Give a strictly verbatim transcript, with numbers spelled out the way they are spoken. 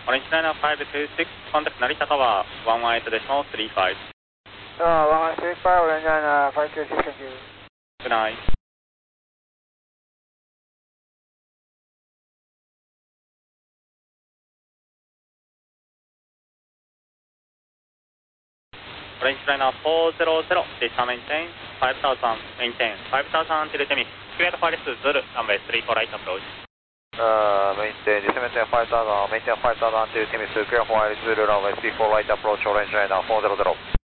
Orange Liner five two six, contact Narita Tower, one one eight decimal three five. Uh, one one three five, Orange Liner five two six, thank you. Good night. Orange Liner four zero zero, descend maintain, five thousand, maintain, five thousand until Temis, clear for Zulu, runway three four right approach. Uh, maintain, descend maintain five thousand, maintain five thousand until Temis, clear for Zulu, runway three four right approach, Orange Liner four zero zero.